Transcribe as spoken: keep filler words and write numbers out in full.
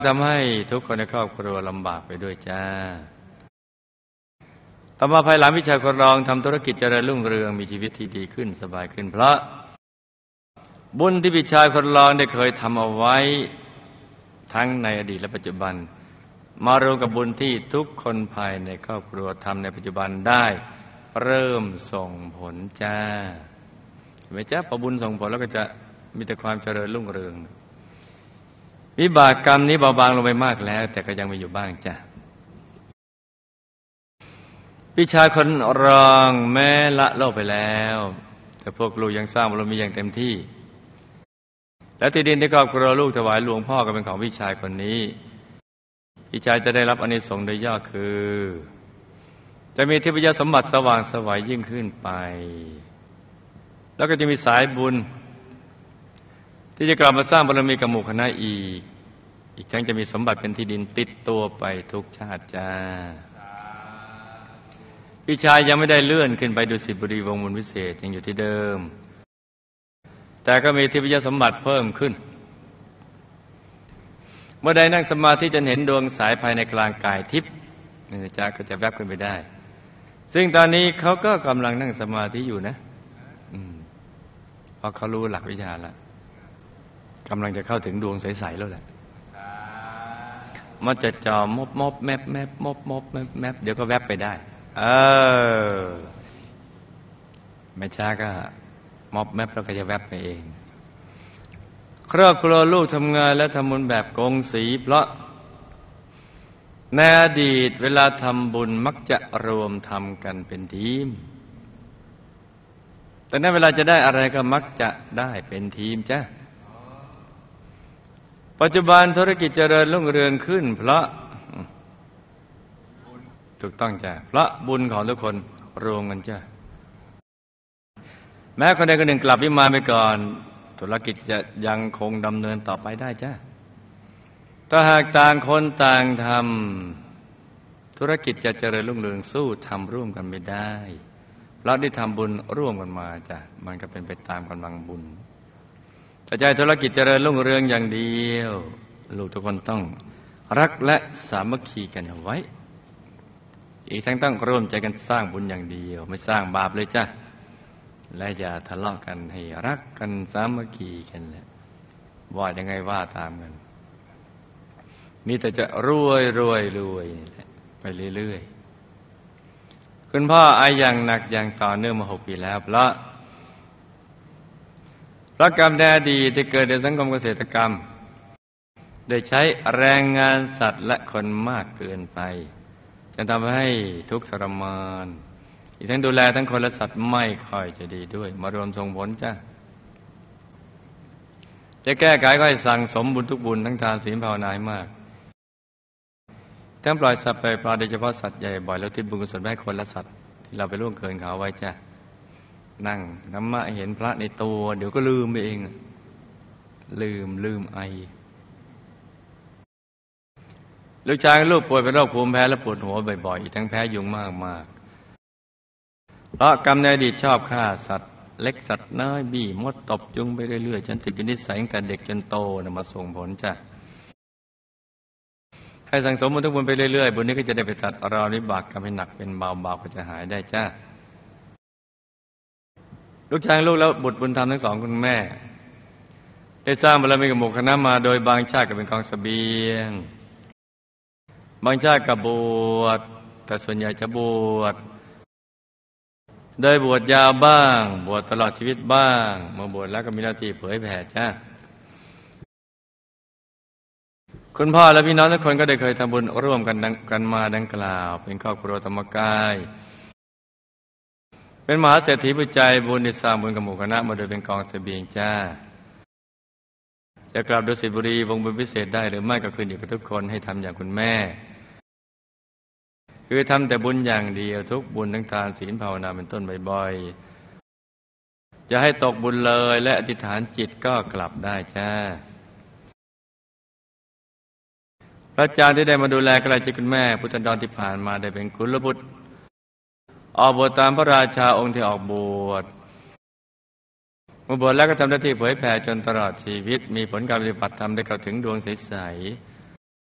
ทำให้ทุกคนในครอบครัวลำบากไปด้วยจ้าต่อมาภายหลังวิชาคนรองทำธุรกิจเจริญรุ่งเรืองมีชีวิตที่ดีขึ้นสบายขึ้นเพราะบุญที่พี่ชายคนรองได้เคยทำเอาไว้ทั้งในอดีตและปัจจุบันมารวมกับบุญที่ทุกคนภายในครอบครัวทำในปัจจุบันได้เริ่มส่งผลจ้าเห็นไหมจ้าพอบุญส่งผลแล้วก็จะมีแต่ความเจริญรุ่งเรืองวิบากกรรมนี้เบาบางลงไปมากแล้วแต่ก็ยังมีอยู่บ้างจ้ะพี่ชายคนรองแม้ละโลกไปแล้วแต่พวกลูกยังสร้างบารมีอย่างเต็มที่และที่ดินที่ครอบครัวลูกถวายหลวงพ่อก็เป็นของพี่ชายคนนี้พี่ชายจะได้รับอานิสงส์โดยย่อคือจะมีทิพยสมบัติสว่างไสวยิ่งขึ้นไปแล้วก็จะมีสายบุญที่จะกลับมาสร้างบารมีกับหมู่คณะอีกอีกทั้งจะมีสมบัติเป็นที่ดินติดตัวไปทุกชาติจ้าพี่ชายยังไม่ได้เลื่อนขึ้นไปดุสิตบุรีวงศ์บุญวิเศษยังอยู่ที่เดิมแต่ก็มีทิพยสมบัติเพิ่มขึ้นเมื่อใดนั่งสมาธิจนเห็นดวงสายภายในกลางกายทิพย์นี่จ้าก็จะแวบขึ้นไปได้ซึ่งตอนนี้เขาก็กำลังนั่งสมาธิอยู่นะอืมเพราะเขารู้หลักวิชาแล้วกำลังจะเข้าถึงดวงใสๆแล้วแหละมันจะจอมบมบแมบแมบมบมบแมบแมบเดี๋ยวก็แวบไปได้เออไม่ช้าก็มอบแมบแล้วก็จะแวบไปเองครอบครัวลูกทำงานและทำบุญแบบกงสีเพราะในอดีตเวลาทำบุญมักจะรวมทำกันเป็นทีมแต่ในเวลาจะได้อะไรก็มักจะได้เป็นทีมจ้ะปัจจุบันธุรกิจเจริญรุ่งเรืองขึ้นเพราะถูกต้องจ้ะเพราะบุญของทุกคนรวมกันจ้ะแม้คนใดคนหนึ่งกลับวิมานไปก่อนธุรกิจจะยังคงดำเนินต่อไปได้จ้ะถ้าหากต่างคนต่างทำธุรกิจจะเจริญรุ่งเรืองสู้ทำร่วมกันไม่ได้เพราะได้ทำบุญร่วมกันมาจ้ะมันก็เป็นไปตามกำลังบุญแต่ใจธุรกิจเจริญรุ่งเรืองอย่างเดียวลูกทุกคนต้องรักและสามัคคีกันเอาไว้อีกทั้งต้องร่วมใจกันสร้างบุญอย่างเดียวไม่สร้างบาปเลยจ้ะและอย่าทะเลาะกันให้รักกันสามัคคีกันแหละว่ายังไงว่าตามกันมีแต่จะรวยรวยรวยนี่แหละไปเรื่อยๆคุณพ่อไออย่างหนักอย่างต่อเนื่องมาหกปีแล้วเพราะเพราะกรรมในอดีตที่เกิดในสังคมเกษตรกรรมได้ใช้แรงงานสัตว์และคนมากเกินไปจนทำให้ทุกข์ทรมานอีกทั้งดูแลทั้งคนและสัตว์ไม่ค่อยจะดีด้วยมารวมส่งผลจ้ะจะแก้ไขก็ให้สั่งสมบุญทุกบุญทั้งทานศีลภาวนาให้มากทั้งปล่อยสัตว์ไปปลาโดยเฉพาะสัตว์ใหญ่บ่อยแล้วทิศบุญกุศลให้คนและสัตว์ที่เราไปล่วงเกินเขาไว้จ้ะนั่งน้ำมะเห็นพระในตัวเดี๋ยวก็ลืมไปเองลืมลืมไอลูกชายลูกป่วยเป็นโรคภูมิแพ้และปวดหัวบ่อยๆทั้งแพ้ยุงมากมากเพราะกรรมในอดีตชอบฆ่าสัตว์เล็กสัตว์น้อยบี้มดตบยุงไปเรื่อยๆจนติดเป็นนิสัยตั้งแต่เด็กจนโตนะมาส่งผลจ้ะให้สั่งสมบุญทุกบุญไปเรื่อยๆบุญนี้ก็จะได้ไปตัดราววิบากกรรมให้หนักเป็นเบาๆก็จะหายได้จ้ะลูกชายลูกแล้วบุตรบุญธรรมทั้งสองคุณแม่ได้สร้างบารมีกับหมู่คณะมาโดยบางชาติก็เป็นกองเสบียงบางชาติก็บวชแต่ส่วนใหญ่จะบวชโดยบวชยาวบ้างบวชตลอดชีวิตบ้างเมื่อบวชแล้วก็มีหน้าที่เผยแผ่จ้าคุณพ่อและพี่น้องทุกคนก็ได้เคยทำบุญร่วมกันกันมาดังกล่าวเป็นครอบครัวธรรมกายเป็นมหาเศรษฐีผู้ใจบุญได้สร้างบุญกับหมู่คณะมาโดยเป็นกองเสบียงจ้าจะกลับดุสิตบุรีวงบุญพิเศษได้หรือไม่ก็ขึ้นอยู่กับทุกคนให้ทำอย่างคุณแม่คือทำแต่บุญอย่างเดียวทุกบุญทั้งทานศีลภาวนาเป็นต้นบ่อยๆอย่าให้ตกบุญเลยและอธิษฐานจิตก็กลับได้จ้าพระอาจารย์ที่ได้มาดูแลใกล้ชิดคุณแม่พุทธันดรที่ผ่านมาได้เป็นกุลบุตรออกบวชตามพระราชาองค์ที่ออกบวชเมื่อบวชแล้วก็ทำหน้าที่เผยแผ่จนตลอดชีวิตมีผลการปฏิบัติธรรมได้เข้าถึงดวงใส